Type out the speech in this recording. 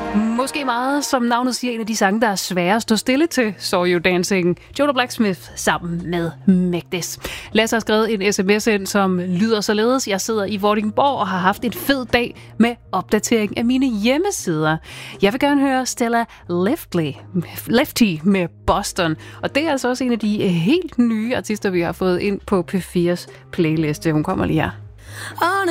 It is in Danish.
Måske meget, som navnet siger, en af de sange, der er svære at stå stille til, Saw You Dancing. Jonah Blacksmith sammen med Magdes. Lasse har skrevet en sms ind, som lyder således: jeg sidder i Vordingborg og har haft en fed dag med opdatering af mine hjemmesider. Jeg vil gerne høre Stella Lefty med Boston. Og det er altså også en af de helt nye artister, vi har fået ind på P4's playliste. Hun kommer lige her.